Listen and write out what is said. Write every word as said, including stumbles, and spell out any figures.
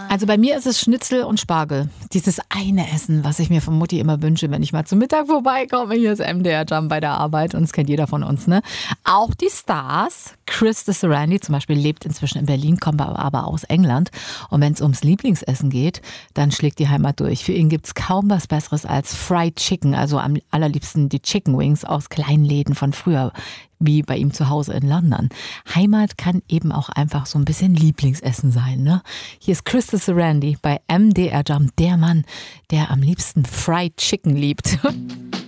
Also bei mir ist es Schnitzel und Spargel. Dieses eine Essen, was ich mir von Mutti immer wünsche, wenn ich mal zum Mittag vorbeikomme. Hier ist M D R Jump bei der Arbeit und das kennt jeder von uns, ne? Auch die Stars. Chris Sarandon zum Beispiel lebt inzwischen in Berlin, kommt aber aus England. Und wenn es ums Lieblingsessen geht, dann schlägt die Heimat durch. Für ihn gibt es kaum was Besseres als Fried Chicken, also am allerliebsten die Chicken Wings aus kleinen Läden von früher, wie bei ihm zu Hause in London. Heimat kann eben auch einfach so ein bisschen Lieblingsessen sein, ne? Hier ist Chris Sarandon bei M D R Jump, der Mann, der am liebsten Fried Chicken liebt.